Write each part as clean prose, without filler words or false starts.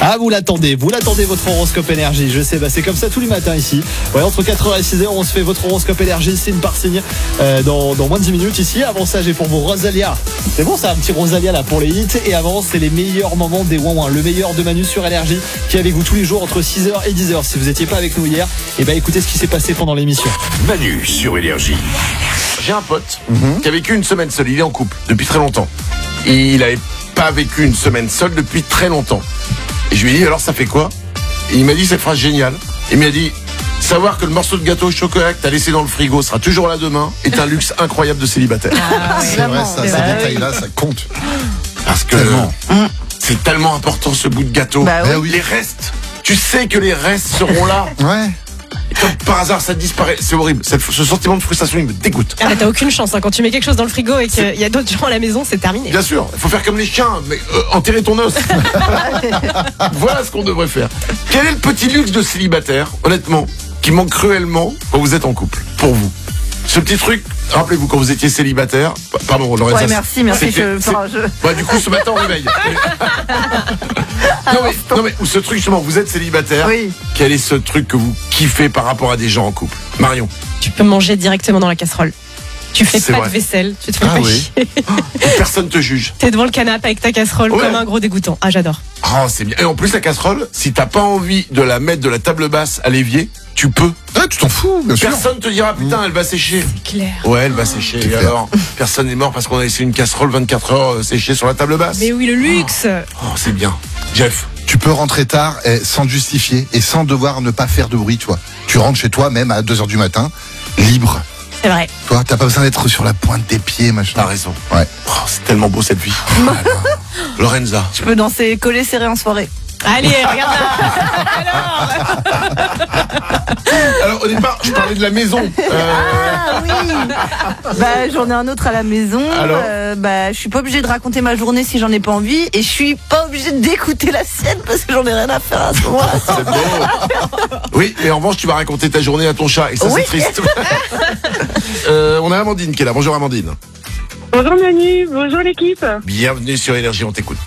Ah, vous l'attendez votre horoscope énergie. Je sais, c'est comme ça tous les matins ici. Ouais, entre 4h et 6h, on se fait votre horoscope énergie signe par signe dans moins de 10 minutes ici. Avant ça, j'ai pour vous Rosalia. C'est bon, ça, un petit Rosalia là pour les hits. Et avant, c'est les meilleurs moments des Ouin-Ouin. Le meilleur de Manu sur énergie qui est avec vous tous les jours entre 6h et 10h. Si vous n'étiez pas avec nous hier, écoutez ce qui s'est passé pendant l'émission. Manu sur énergie. J'ai un pote qui a vécu une semaine seul. Il est en couple depuis très longtemps. Et il n'avait pas vécu une semaine seule depuis très longtemps. Et je lui ai dit, alors ça fait quoi? Et il m'a dit cette phrase géniale. Il m'a dit, savoir que le morceau de gâteau au chocolat que t'as laissé dans le frigo sera toujours là demain est un luxe incroyable de célibataire. Ah, c'est vrai, ça, ces détails-là, ça compte. Parce que c'est tellement important ce bout de gâteau. Oui. Les restes, tu sais que les restes seront là. Ouais. Et comme par hasard ça disparaît, c'est horrible. Ce sentiment de frustration, il me dégoûte. Ah, mais t'as aucune chance quand tu mets quelque chose dans le frigo et qu'il y a d'autres gens à la maison, c'est terminé. Bien sûr, il faut faire comme les chiens, mais enterrer ton os. Voilà ce qu'on devrait faire. Quel est le petit luxe de célibataire, honnêtement, qui manque cruellement quand vous êtes en couple, pour vous? Ce petit truc, rappelez-vous quand vous étiez célibataire. Pardon, Lorenza. Ouais, merci. Du coup, ce matin, on réveille. non, mais ce truc, justement, vous êtes célibataire. Oui. Quel est ce truc que vous kiffez par rapport à des gens en couple? Marion. Tu peux manger directement dans la casserole. Tu fais C'est pas vrai. de vaisselle, tu te fais pas chier. Et personne te juge. T'es devant le canapé avec ta casserole comme un gros dégoûtant. Ah, j'adore. Oh, c'est bien. Et en plus, la casserole, si t'as pas envie de la mettre de la table basse à l'évier, tu peux. Ah, tu t'en fous, bien sûr. Personne te dira, putain, elle va sécher. C'est clair. Ouais, elle va sécher. Et alors, personne n'est mort parce qu'on a laissé une casserole 24 heures sécher sur la table basse. Mais oui, le luxe. Oh, c'est bien. Jeff. Tu peux rentrer tard sans te justifier et sans devoir ne pas faire de bruit, tu vois. Tu rentres chez toi même à 2h du matin, libre. C'est vrai. Toi, t'as pas besoin d'être sur la pointe des pieds, machin. T'as raison. Ouais. Oh, c'est tellement beau cette vie. Lorenza. Je peux danser collé serré en soirée. Allez, regarde là. Alors, au départ, je parlais de la maison. Ah oui. J'en ai un autre à la maison. Alors je suis pas obligée de raconter ma journée si j'en ai pas envie, et je suis pas obligée d'écouter la sienne parce que j'en ai rien à faire à ce moment-là. C'est beau. Oui, mais en revanche, tu vas raconter ta journée à ton chat, et ça, c'est triste. On a Amandine qui est là. Bonjour, Amandine. Bonjour Manu, bonjour l'équipe. Bienvenue sur Énergie, on t'écoute.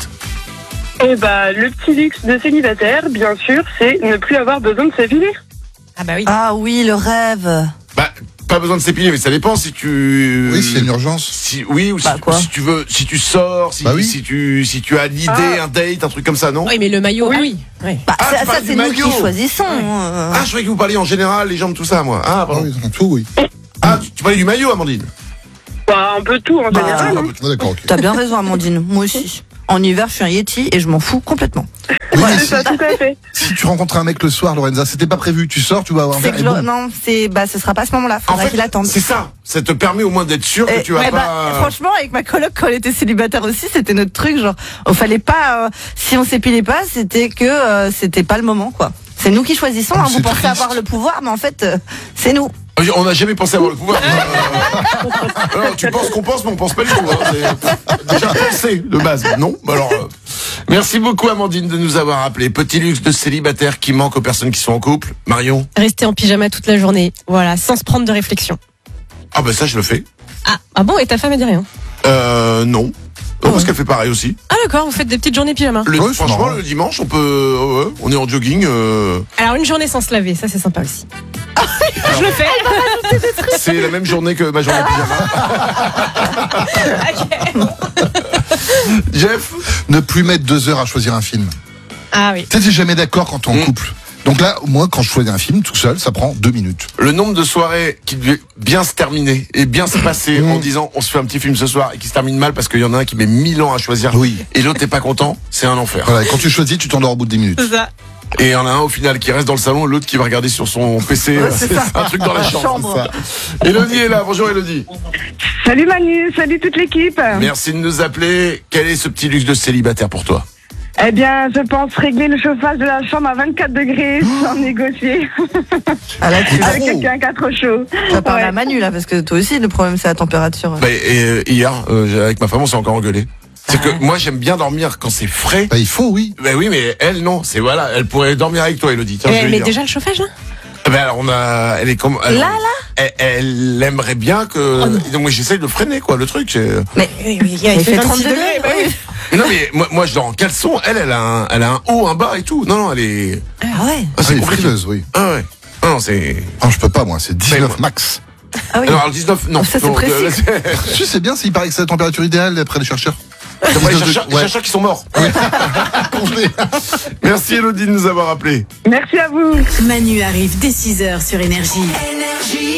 Le petit luxe de célibataire, bien sûr, c'est ne plus avoir besoin de s'épiler. Ah bah oui. Ah oui, le rêve. Pas besoin de s'épiler, mais ça dépend si tu... Oui, c'est une urgence. Si tu veux, si tu sors, si tu as l'idée, un date, un truc comme ça, non? Oui, mais le maillot, oui. Oui. tu Ça, parles c'est du nous maillot. qui choisissons. Ah, je croyais que vous parliez en général, les jambes, tout ça, moi. Ah, Ah pardon. oui, dans tout, oui. Ah, tu parlais du maillot, Amandine. Un peu tout en général. hein. Ah, d'accord, ok. T'as bien raison, Amandine. Moi aussi. En hiver, je suis un Yeti et je m'en fous complètement. Oui, mais C'est ça, tout à fait. si tu rencontres un mec le soir, Lorenza, c'était pas prévu. Tu sors, tu vas avoir un C'est verre. que et boum. non, ce sera pas à ce moment-là. En Faudrait fait, qu'il attende. c'est ça. Ça te permet au moins d'être sûr que tu vas pas... franchement, avec ma coloc, quand elle était célibataire aussi, c'était notre truc. Genre, fallait pas, si on s'épilait pas, c'était que c'était pas le moment, quoi. C'est nous qui choisissons. Oh, Vous c'est pensez triste. avoir le pouvoir, mais en fait, c'est nous. On n'a jamais pensé avoir le pouvoir. Alors, tu penses qu'on pense, mais on pense pas du tout. C'est déjà pensé de base. Non. Alors, merci beaucoup Amandine de nous avoir appelé. Petit luxe de célibataire qui manque aux personnes qui sont en couple. Marion. Rester en pyjama toute la journée. Voilà, sans se prendre de réflexion. Ah ça je le fais. Ah bon, et ta femme elle dit rien? Non. Parce qu'elle fait pareil aussi. Ah d'accord, vous faites des petites journées pyjama. Ouais, c'est Franchement, marrant. le dimanche, on peut, on est en jogging. Alors une journée sans se laver, ça c'est sympa aussi. Je le fais. C'est la même journée que ma journée pyjama. Jeff. Ne plus mettre 2 heures à choisir un film. Ah oui. Tu sais, t'es jamais d'accord quand t'es en couple. Donc là, moi, quand je choisis un film tout seul, ça prend 2 minutes. Le nombre de soirées qui devait bien se terminer et bien se passer en disant on se fait un petit film ce soir et qui se termine mal parce qu'il y en a un qui met 1000 ans à choisir et l'autre n'est pas content, c'est un enfer. Voilà, et quand tu choisis, tu t'endors au bout de 10 minutes. C'est ça. Et il y en a un au final qui reste dans le salon, l'autre qui va regarder sur son PC. C'est un truc dans la chambre. Elodie est là, bonjour Elodie. Salut Manu, salut toute l'équipe. Merci de nous appeler. Quel est ce petit luxe de célibataire pour toi? Eh bien, je pense régler le chauffage de la chambre à 24 degrés sans négocier. Ah là, Avec quelqu'un qui a trop chaud. tu parles Ouais. à Manu, là, parce que toi aussi, le problème, c'est la température. Et hier, avec ma femme, on s'est encore engueulé. C'est que moi, j'aime bien dormir quand c'est frais. Il faut, oui. Oui, mais elle, non. C'est voilà, elle pourrait dormir avec toi, Elodie. Tiens, je vais lui Mais dire. déjà le chauffage là? Alors elle est comme elle aimerait bien que donc moi j'essaye de freiner quoi le truc. Mais il fait 30 degrés. bah oui. Mais non, mais moi je dors en caleçon. Elle a un haut, un bas et tout. Non, elle est. Ah ouais. C'est Oui, compliqué. frileuse, oui. Ah ouais. Non, c'est. Non, je peux pas, moi, c'est 19 max. Ah oui. Alors, le 19, non. Ça, c'est Non, précis. Tu sais bien, il paraît que c'est la température idéale d'après les chercheurs. D'après les chercheurs qui sont morts. Merci Elodie de nous avoir appelés. Merci à vous. Manu arrive dès 6h sur Énergie.